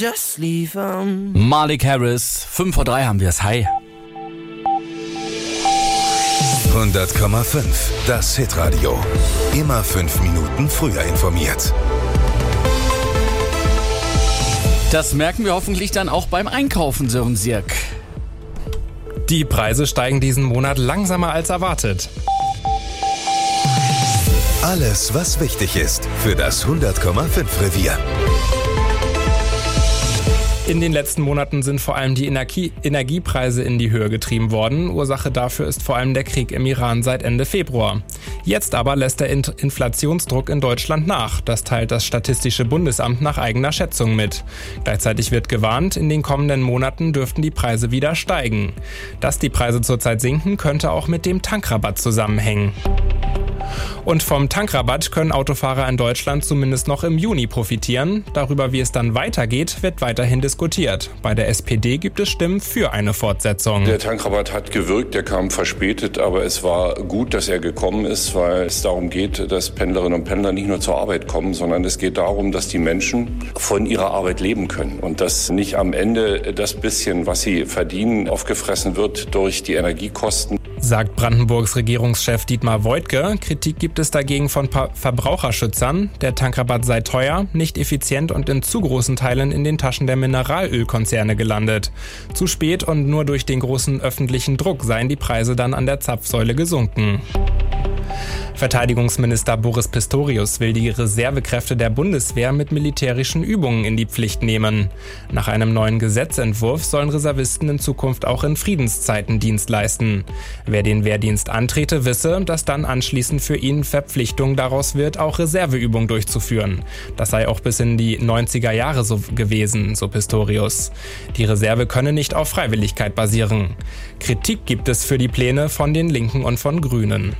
Just leave 'em. Malik Harris, 5:03 haben wir es. Hi. 100,5, das Hitradio. Immer 5 Minuten früher informiert. Das merken wir hoffentlich dann auch beim Einkaufen, Sören Sirk. Die Preise steigen diesen Monat langsamer als erwartet. Alles, was wichtig ist für das 100,5 Revier. In den letzten Monaten sind vor allem die Energiepreise in die Höhe getrieben worden. Ursache dafür ist vor allem der Krieg im Iran seit Ende Februar. Jetzt aber lässt der Inflationsdruck in Deutschland nach. Das teilt das Statistische Bundesamt nach eigener Schätzung mit. Gleichzeitig wird gewarnt, in den kommenden Monaten dürften die Preise wieder steigen. Dass die Preise zurzeit sinken, könnte auch mit dem Tankrabatt zusammenhängen. Und vom Tankrabatt können Autofahrer in Deutschland zumindest noch im Juni profitieren. Darüber, wie es dann weitergeht, wird weiterhin diskutiert. Bei der SPD gibt es Stimmen für eine Fortsetzung. Der Tankrabatt hat gewirkt, der kam verspätet, aber es war gut, dass er gekommen ist, weil es darum geht, dass Pendlerinnen und Pendler nicht nur zur Arbeit kommen, sondern es geht darum, dass die Menschen von ihrer Arbeit leben können und dass nicht am Ende das bisschen, was sie verdienen, aufgefressen wird durch die Energiekosten. Sagt Brandenburgs Regierungschef Dietmar Woidke. Kritik gibt es dagegen von Verbraucherschützern. Der Tankrabatt sei teuer, nicht effizient und in zu großen Teilen in den Taschen der Mineralölkonzerne gelandet. Zu spät und nur durch den großen öffentlichen Druck seien die Preise dann an der Zapfsäule gesunken. Verteidigungsminister Boris Pistorius will die Reservekräfte der Bundeswehr mit militärischen Übungen in die Pflicht nehmen. Nach einem neuen Gesetzentwurf sollen Reservisten in Zukunft auch in Friedenszeiten Dienst leisten. Wer den Wehrdienst antrete, wisse, dass dann anschließend für ihn Verpflichtung daraus wird, auch Reserveübungen durchzuführen. Das sei auch bis in die 90er Jahre so gewesen, so Pistorius. Die Reserve könne nicht auf Freiwilligkeit basieren. Kritik gibt es für die Pläne von den Linken und von Grünen.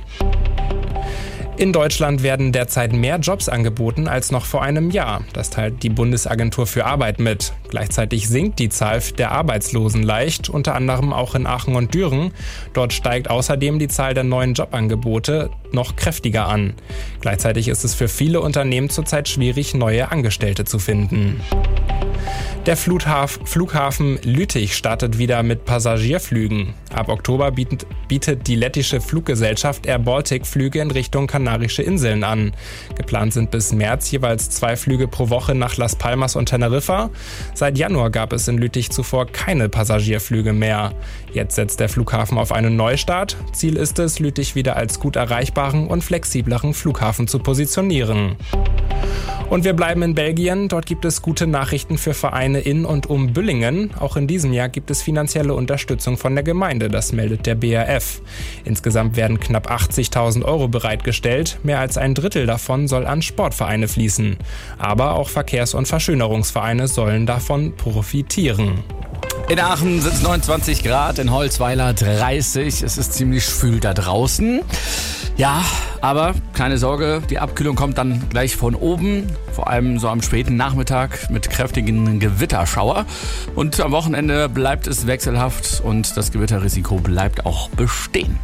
In Deutschland werden derzeit mehr Jobs angeboten als noch vor einem Jahr. Das teilt die Bundesagentur für Arbeit mit. Gleichzeitig sinkt die Zahl der Arbeitslosen leicht, unter anderem auch in Aachen und Düren. Dort steigt außerdem die Zahl der neuen Jobangebote noch kräftiger an. Gleichzeitig ist es für viele Unternehmen zurzeit schwierig, neue Angestellte zu finden. Der Flughafen Lüttich startet wieder mit Passagierflügen. Ab Oktober bietet die lettische Fluggesellschaft Air Baltic Flüge in Richtung Kanarische Inseln an. Geplant sind bis März jeweils 2 Flüge pro Woche nach Las Palmas und Teneriffa. Seit Januar gab es in Lüttich zuvor keine Passagierflüge mehr. Jetzt setzt der Flughafen auf einen Neustart. Ziel ist es, Lüttich wieder als gut erreichbaren und flexibleren Flughafen zu positionieren. Und wir bleiben in Belgien. Dort gibt es gute Nachrichten für Vereine in und um Büllingen. Auch in diesem Jahr gibt es finanzielle Unterstützung von der Gemeinde, das meldet der BRF. Insgesamt werden knapp 80.000 € bereitgestellt. Mehr als ein Drittel davon soll an Sportvereine fließen. Aber auch Verkehrs- und Verschönerungsvereine sollen davon profitieren. In Aachen sind es 29 Grad, in Holzweiler 30. Es ist ziemlich schwül da draußen. Ja, aber keine Sorge, die Abkühlung kommt dann gleich von oben. Vor allem so am späten Nachmittag mit kräftigen Gewitterschauer. Und am Wochenende bleibt es wechselhaft und das Gewitterrisiko bleibt auch bestehen.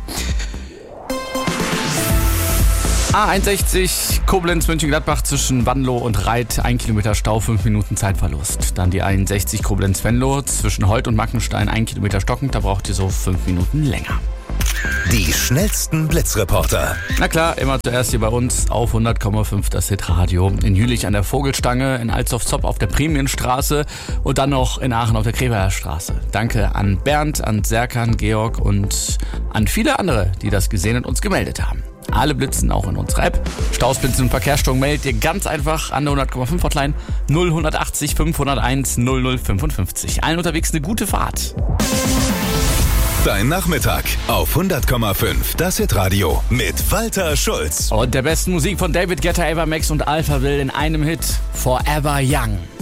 A61 Koblenz-Mönchengladbach zwischen Wanlo und Reit, 1 Kilometer Stau, 5 Minuten Zeitverlust. Dann die 61 Koblenz-Venlo zwischen Holt und Mackenstein, 1 Kilometer stockend, da braucht ihr so 5 Minuten länger. Die schnellsten Blitzreporter. Na klar, immer zuerst hier bei uns auf 100,5 das Hitradio. In Jülich an der Vogelstange, in Alsdorf-Zopp auf der Prämienstraße und dann noch in Aachen auf der Kreberstraße. Danke an Bernd, an Serkan, Georg und an viele andere, die das gesehen und uns gemeldet haben. Alle blitzen auch in unserer App. Staus, Blitze und Verkehrsstörungen meldet ihr ganz einfach an der 100,5 Hotline 0180 501 0055. Allen unterwegs eine gute Fahrt. Dein Nachmittag auf 100,5 das Hitradio mit Walter Schulz. Und der besten Musik von David Guetta, Ava Max und Alphaville in einem Hit. Forever Young.